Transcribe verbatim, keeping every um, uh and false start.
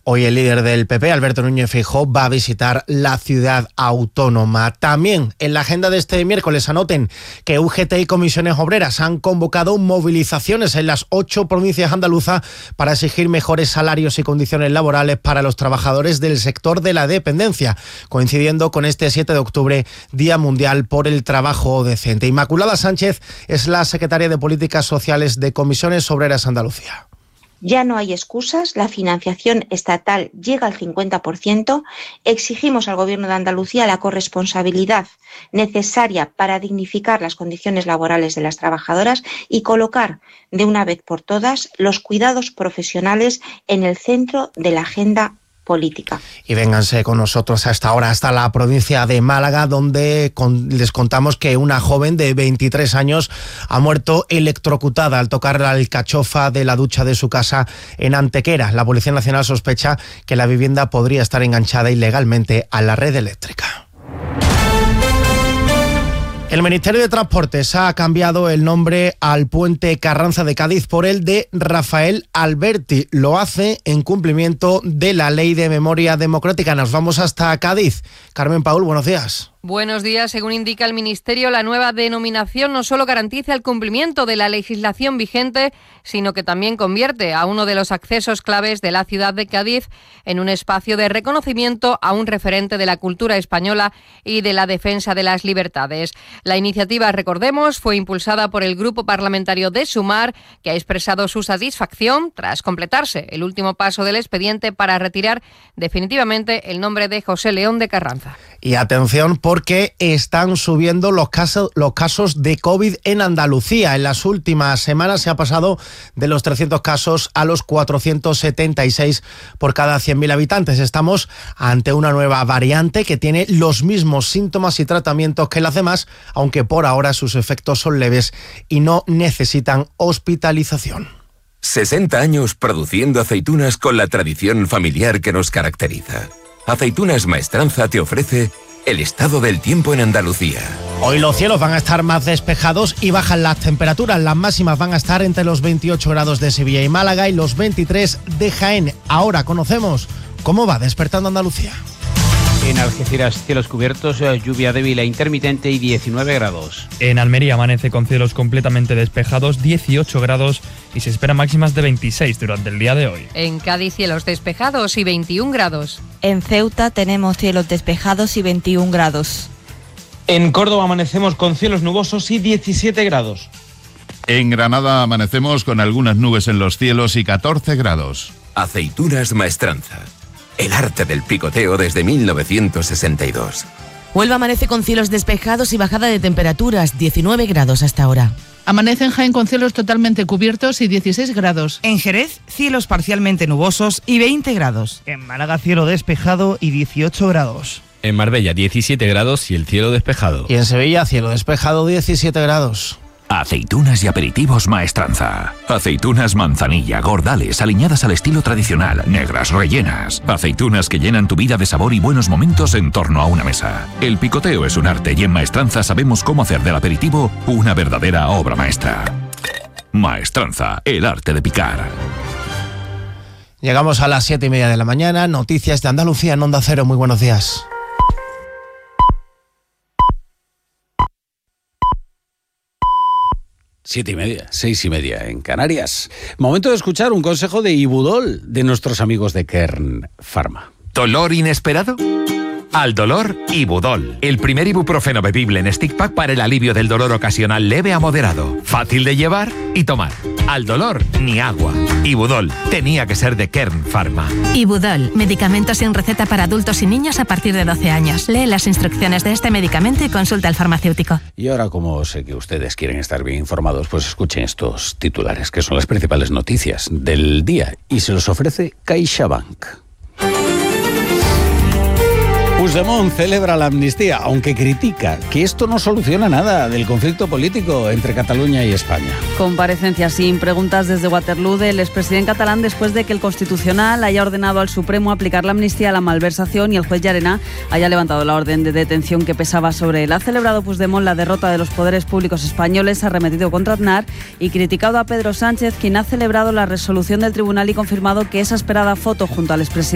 Hoy el líder del P P, Alberto Núñez Feijóo, va a visitar la ciudad autónoma. También en la agenda de este miércoles anoten que U G T y comisiones obreras han convocado movilizaciones en las ocho provincias andaluzas para exigir mejores salarios y condiciones laborales para los trabajadores del sector de la dependencia, coincidiendo con este siete de octubre, Día Mundial por el Trabajo Decente. Inmaculada Sánchez es la secretaria de Políticas Sociales de Comisiones Obreras Andalucía. Ya no hay excusas, la financiación estatal llega al cincuenta por ciento, exigimos al Gobierno de Andalucía la corresponsabilidad necesaria para dignificar las condiciones laborales de las trabajadoras y colocar de una vez por todas los cuidados profesionales en el centro de la agenda política. Y vénganse con nosotros a esta hora hasta la provincia de Málaga, donde con, les contamos que una joven de veintitrés años ha muerto electrocutada al tocar la alcachofa de la ducha de su casa en Antequera. La Policía Nacional sospecha que la vivienda podría estar enganchada ilegalmente a la red eléctrica. El Ministerio de Transportes ha cambiado el nombre al puente Carranza de Cádiz por el de Rafael Alberti. Lo hace en cumplimiento de la Ley de Memoria Democrática. Nos vamos hasta Cádiz. Carmen Paul, buenos días. Buenos días. Según indica el Ministerio, la nueva denominación no solo garantiza el cumplimiento de la legislación vigente, sino que también convierte a uno de los accesos claves de la ciudad de Cádiz en un espacio de reconocimiento a un referente de la cultura española y de la defensa de las libertades. La iniciativa, recordemos, fue impulsada por el Grupo Parlamentario de Sumar, que ha expresado su satisfacción tras completarse el último paso del expediente para retirar definitivamente el nombre de José León de Carranza. Y atención, porque están subiendo los casos, los casos de COVID en Andalucía. En las últimas semanas se ha pasado de los trescientos casos a los cuatrocientos setenta y seis por cada cien mil habitantes. Estamos ante una nueva variante que tiene los mismos síntomas y tratamientos que las demás, aunque por ahora sus efectos son leves y no necesitan hospitalización. sesenta años produciendo aceitunas con la tradición familiar que nos caracteriza. Aceitunas Maestranza te ofrece el estado del tiempo en Andalucía. Hoy los cielos van a estar más despejados y bajan las temperaturas. Las máximas van a estar entre los veintiocho grados de Sevilla y Málaga y los veintitrés de Jaén. Ahora conocemos cómo va despertando Andalucía. En Algeciras, cielos cubiertos, lluvia débil e intermitente y diecinueve grados. En Almería amanece con cielos completamente despejados, dieciocho grados, y se esperan máximas de veintiséis durante el día de hoy. En Cádiz, cielos despejados y veintiún grados. En Ceuta tenemos cielos despejados y veintiún grados. En Córdoba amanecemos con cielos nubosos y diecisiete grados. En Granada amanecemos con algunas nubes en los cielos y catorce grados. Aceitunas Maestranza. El arte del picoteo desde mil novecientos sesenta y dos. Huelva amanece con cielos despejados y bajada de temperaturas, diecinueve grados hasta ahora. Amanece en Jaén con cielos totalmente cubiertos y dieciséis grados. En Jerez, cielos parcialmente nubosos y veinte grados. En Málaga, cielo despejado y dieciocho grados. En Marbella, diecisiete grados y el cielo despejado. Y en Sevilla, cielo despejado, diecisiete grados. Aceitunas y aperitivos Maestranza. Aceitunas manzanilla, gordales, aliñadas al estilo tradicional, negras, rellenas. Aceitunas que llenan tu vida de sabor y buenos momentos en torno a una mesa. El picoteo es un arte y en Maestranza sabemos cómo hacer del aperitivo una verdadera obra maestra. Maestranza, el arte de picar. Llegamos a las siete y media de la mañana. Noticias de Andalucía en Onda Cero. Muy buenos días. Siete y media, seis y media en Canarias. Momento de escuchar un consejo de Ibudol de nuestros amigos de Kern Pharma. ¿Dolor inesperado? Al dolor, Ibudol. El primer ibuprofeno bebible en stick pack para el alivio del dolor ocasional leve a moderado. Fácil de llevar y tomar. Al dolor, ni agua. Ibudol. Tenía que ser de Kern Pharma. Ibudol. Medicamento sin receta para adultos y niños a partir de doce años. Lee las instrucciones de este medicamento y consulta al farmacéutico. Y ahora, como sé que ustedes quieren estar bien informados, pues escuchen estos titulares, que son las principales noticias del día. Y se los ofrece CaixaBank. Puigdemont celebra la amnistía, aunque critica que esto no soluciona nada del conflicto político entre Cataluña y España. Comparecencia sin preguntas desde Waterloo del expresidente catalán después de que el Constitucional haya ordenado al Supremo aplicar la amnistía a la malversación y el juez Llarena haya levantado la orden de detención que pesaba sobre él. Ha celebrado Puigdemont la derrota de los poderes públicos españoles, ha arremetido contra Aznar y criticado a Pedro Sánchez, quien ha celebrado la resolución del tribunal y confirmado que esa esperada foto junto al expresidente